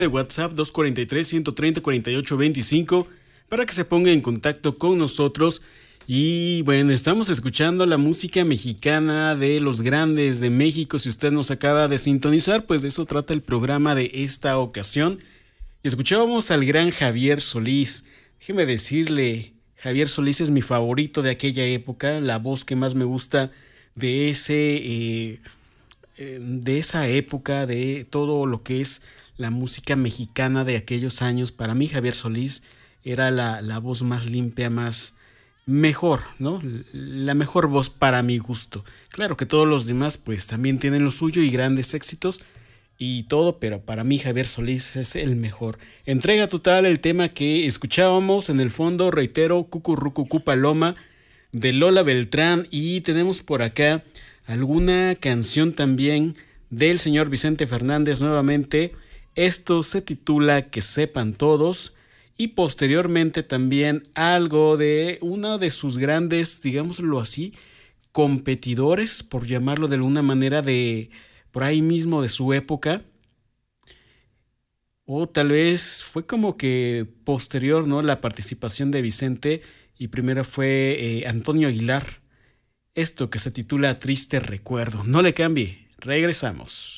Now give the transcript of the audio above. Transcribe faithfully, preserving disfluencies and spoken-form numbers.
de WhatsApp dos cuatro tres, uno tres cero, cuatro ocho dos cinco para que se ponga en contacto con nosotros. Y bueno, estamos escuchando la música mexicana de los grandes de México. Si usted nos acaba de sintonizar, pues de eso trata el programa de esta ocasión. Y escuchábamos al gran Javier Solís. Déjeme decirle, Javier Solís es mi favorito de aquella época, la voz que más me gusta de ese eh, eh, de esa época, de todo lo que es la música mexicana de aquellos años. Para mí Javier Solís era la, la voz más limpia, más mejor, ¿no? La mejor voz para mi gusto. Claro que todos los demás pues también tienen lo suyo y grandes éxitos y todo, pero para mí Javier Solís es el mejor. Entrega total, el tema que escuchábamos en el fondo, reitero, Cucurrucucú Paloma de Lola Beltrán. Y tenemos por acá alguna canción también del señor Vicente Fernández nuevamente. Esto se titula Que sepan todos. Y posteriormente también algo de una de sus grandes, digámoslo así, competidores, por llamarlo de alguna manera, de por ahí mismo de su época. O tal vez fue como que posterior, ¿no? La participación de Vicente, y primero fue eh, Antonio Aguilar. Esto que se titula Triste Recuerdo. No le cambie, regresamos.